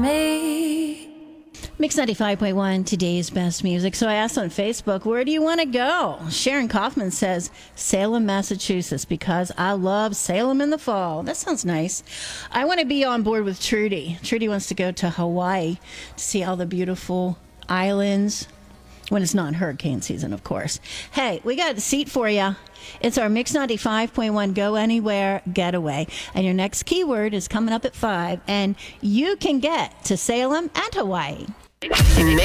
me. Mix 95.1, today's best music. So I asked on Facebook, where do you want to go? Sharon Kaufman says, Salem, Massachusetts, because I love Salem in the fall. That sounds nice. I want to be on board with Trudy. Trudy wants to go to Hawaii to see all the beautiful islands. When it's not hurricane season, of course. Hey, we got a seat for you. It's our Mix 95.1 Go Anywhere Getaway. And your next keyword is coming up at 5. And you can get to Salem and Hawaii. Mix